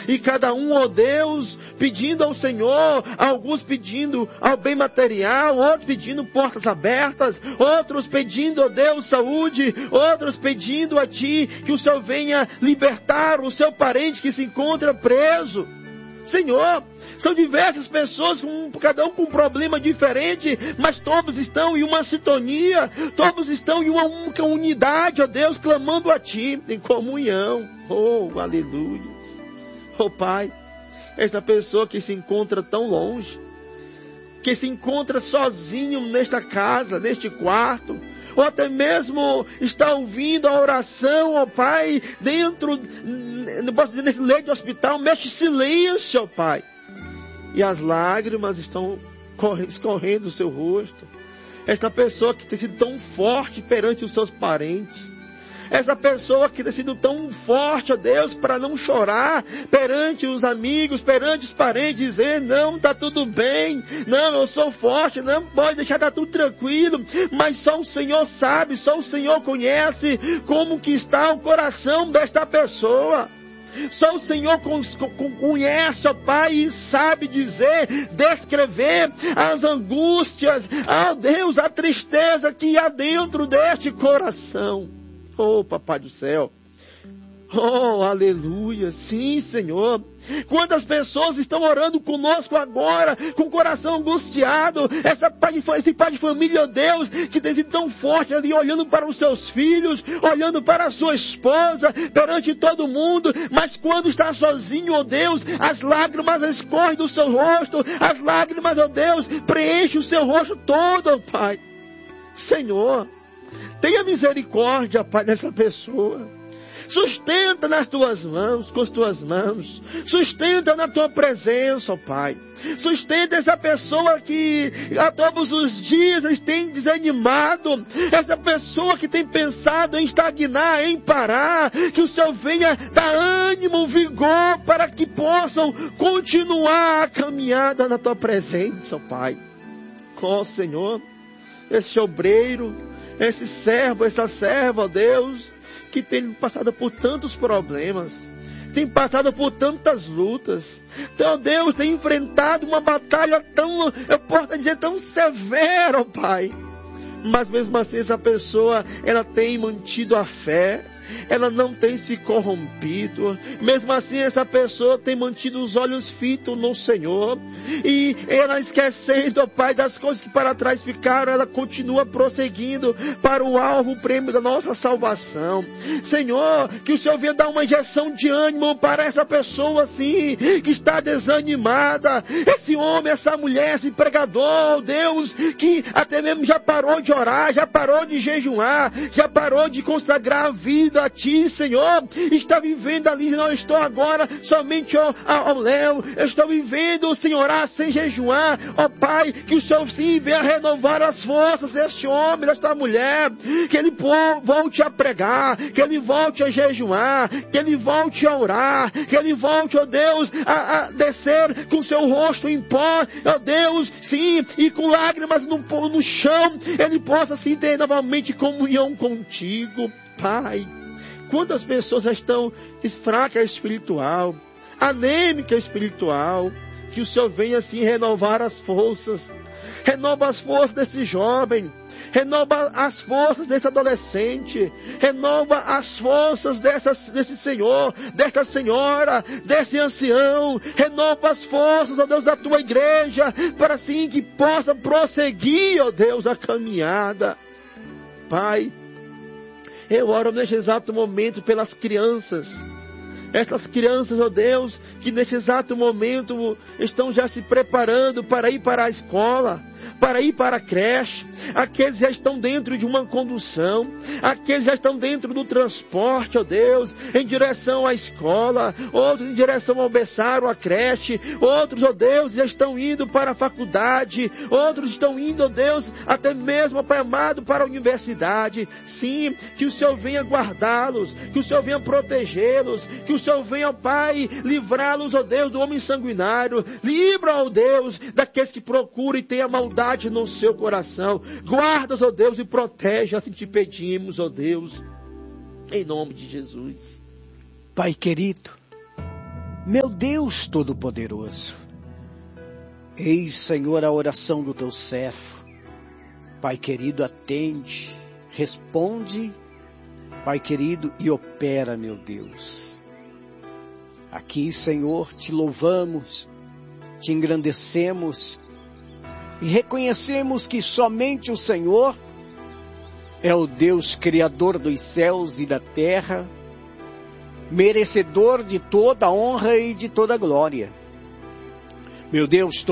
E cada um, ó Deus, pedindo ao Senhor, alguns pedindo ao bem material, outros pedindo portas abertas, outros pedindo, ó Deus, saúde, outros pedindo a Ti que o Senhor venha libertar o seu parente que se encontra preso. Senhor, são diversas pessoas, cada um com um problema diferente, mas todos estão em uma sintonia, todos estão em uma única unidade, ó Deus, clamando a Ti, em comunhão. Oh, aleluia. Oh, Pai, essa pessoa que se encontra tão longe, que se encontra sozinho nesta casa, neste quarto, ou até mesmo está ouvindo a oração, ó Pai, dentro, não posso dizer nesse leito de hospital, mexe silêncio, ó Pai. E as lágrimas estão escorrendo do seu rosto. Esta pessoa que tem sido tão forte perante os seus parentes. Essa pessoa que tem sido tão forte, ó Deus, para não chorar perante os amigos, perante os parentes, dizer, não, está tudo bem, não, eu sou forte, não pode deixar, está tudo tranquilo, mas só o Senhor sabe, só o Senhor conhece como que está o coração desta pessoa. Só o Senhor conhece, ó Pai, e sabe dizer, descrever as angústias, ó Deus, a tristeza que há dentro deste coração. Oh, Papai do céu. Oh, aleluia. Sim, Senhor. Quantas pessoas estão orando conosco agora, com o coração angustiado. Esse pai de família, ó Deus, que tem sido tão forte ali, olhando para os seus filhos, olhando para a sua esposa, perante todo mundo. Mas quando está sozinho, ó Deus, as lágrimas escorrem do seu rosto. As lágrimas, ó Deus, preenchem o seu rosto todo, ó Pai. Senhor, tenha misericórdia, Pai, dessa pessoa. Sustenta nas tuas mãos, com as tuas mãos. Sustenta na tua presença, ó Pai. Sustenta essa pessoa que a todos os dias tem desanimado. Essa pessoa que tem pensado em estagnar, em parar. Que o Senhor venha dar ânimo, vigor, para que possam continuar a caminhada na tua presença, ó Pai. Ó Senhor, esse obreiro, esse servo, essa serva, ó Deus, que tem passado por tantos problemas, tem passado por tantas lutas, então, Deus, tem enfrentado uma batalha tão, eu posso dizer, tão severa, ó Pai, mas mesmo assim essa pessoa, ela tem mantido a fé, ela não tem se corrompido, mesmo assim essa pessoa tem mantido os olhos fitos no Senhor, e ela esquecendo, ó Pai, das coisas que para trás ficaram, ela continua prosseguindo para o alvo, o prêmio da nossa salvação. Senhor, que o Senhor venha dar uma injeção de ânimo para essa pessoa assim, que está desanimada, esse homem, essa mulher, esse pregador, Deus, que até mesmo já parou de orar, já parou de jejuar, já parou de consagrar a vida a Ti, Senhor, está vivendo ali, não estou agora somente ao Léo, eu estou vivendo sem orar, sem jejuar, ó Pai, que o Senhor sim venha renovar as forças deste homem, desta mulher, que ele volte a pregar, que ele volte a jejuar, que ele volte a orar, que ele volte, ó Deus, a descer com seu rosto em pó, ó Deus, sim, e com lágrimas no chão, ele possa sim ter novamente comunhão contigo, Pai. Quantas pessoas já estão fracas espiritual, anêmica espiritual, que o Senhor venha assim renovar as forças, renova as forças desse jovem, renova as forças desse adolescente, renova as forças desse senhor, desta senhora, desse ancião, renova as forças, ó Deus, da tua igreja, para assim que possa prosseguir, ó Deus, a caminhada. Pai, eu oro neste exato momento pelas crianças. Essas crianças, ó Deus, que neste exato momento estão já se preparando para ir para a escola, para ir para a creche. Aqueles já estão dentro de uma condução, aqueles já estão dentro do transporte, ó Deus, em direção à escola, outros em direção ao berçário, à creche, outros, ó Deus, já estão indo para a faculdade, outros estão indo, ó Deus, até mesmo, Pai amado, para a universidade. Sim, que o Senhor venha guardá-los, que o Senhor venha protegê-los, que o Senhor venha, ó Pai, livrá-los, ó Deus, do homem sanguinário. Livra, ó Deus, daqueles que procuram e têm a maldade no seu coração. Guarda-os, ó Deus, e protege, assim te pedimos, ó Deus, em nome de Jesus. Pai querido, Meu Deus Todo-Poderoso, eis, Senhor, a oração do teu servo. Pai querido, atende, responde, Pai querido, e opera, meu Deus. Aqui, Senhor, te louvamos, te engrandecemos e reconhecemos que somente o Senhor é o Deus Criador dos céus e da terra, merecedor de toda a honra e de toda a glória. Meu Deus